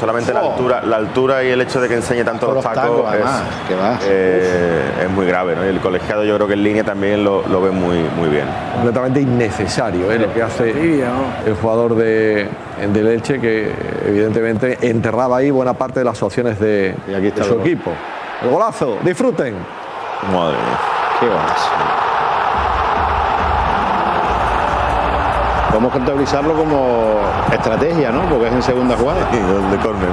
solamente la altura y el hecho de que enseñe tanto los tacos es muy grave, ¿no? Y el colegiado yo creo que en línea también lo ve muy bien. Completamente innecesario lo que hace el jugador de Elche, que evidentemente enterraba ahí buena parte de las opciones de su equipo. El golazo, disfruten. Madre mía. Qué golazo. Podemos contabilizarlo como estrategia, ¿no? Porque es en segunda jugada. Y gol de córner.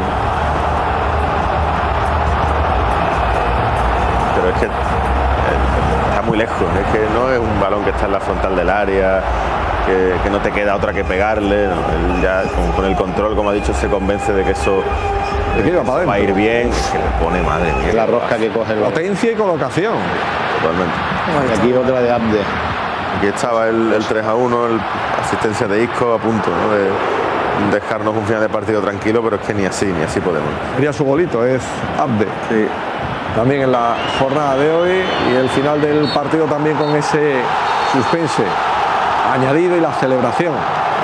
Pero es que está muy lejos. Es que no es un balón que está en la frontal del área, que no te queda otra que pegarle. No, él ya con el control, como ha dicho, se convence de que eso va a ir bien. Que le pone, madre mía. La rosca que coge el balón. Potencia y colocación. Totalmente. Y aquí otra de Abde. Aquí estaba el 3-1, asistencia de Isco a punto, ¿no? De dejarnos un final de partido tranquilo, pero es que ni así podemos. Sería su golito, es Abde. Sí. También en la jornada de hoy, y el final del partido también con ese suspense añadido y la celebración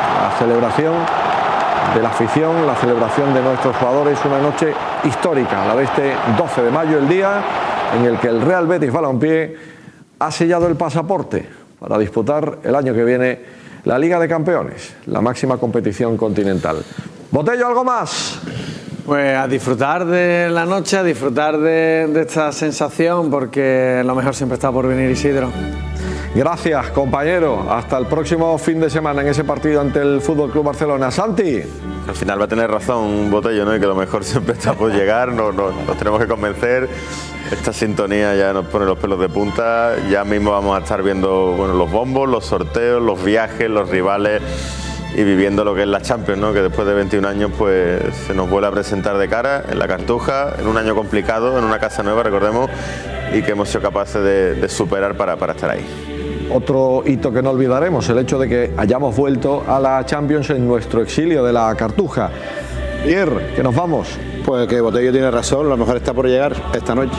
de la afición, la celebración de nuestros jugadores, una noche histórica, la de este 12 de mayo, el día en el que el Real Betis Balompié ha sellado el pasaporte para disputar el año que viene la Liga de Campeones, la máxima competición continental. Botello, ¿algo más? Pues a disfrutar de la noche, a disfrutar de esta sensación, porque lo mejor siempre está por venir, Isidro. Gracias, compañero. Hasta el próximo fin de semana en ese partido ante el Fútbol Club Barcelona. Santi. Al final va a tener razón Botello, ¿no? Y que lo mejor siempre está por llegar, nos tenemos que convencer. Esta sintonía ya nos pone los pelos de punta. Ya mismo vamos a estar viendo los bombos, los sorteos, los viajes, los rivales y viviendo lo que es la Champions, ¿no? Que después de 21 años pues se nos vuelve a presentar de cara en la Cartuja, en un año complicado, en una casa nueva, recordemos, y que hemos sido capaces de superar para estar ahí. Otro hito que no olvidaremos, el hecho de que hayamos vuelto a la Champions en nuestro exilio de la Cartuja. Pierre, que nos vamos. Pues que Botello tiene razón, lo mejor está por llegar esta noche.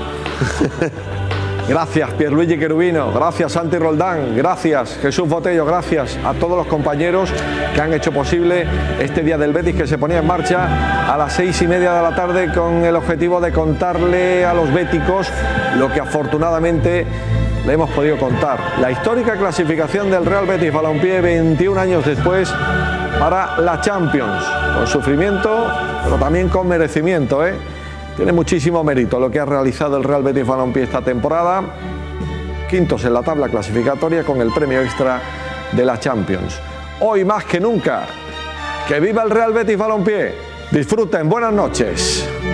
Gracias, Pierluigi Cherubino, gracias, Santi Roldán, gracias, Jesús Botello, gracias a todos los compañeros que han hecho posible este Día del Betis, que se ponía en marcha a las 6:30 de la tarde con el objetivo de contarle a los béticos lo que afortunadamente le hemos podido contar. La histórica clasificación del Real Betis Balompié 21 años después para la Champions, con sufrimiento, pero también con merecimiento, Tiene muchísimo mérito lo que ha realizado el Real Betis Balompié esta temporada. Quintos en la tabla clasificatoria con el premio extra de la Champions. Hoy más que nunca, que viva el Real Betis Balompié. Disfruten, buenas noches.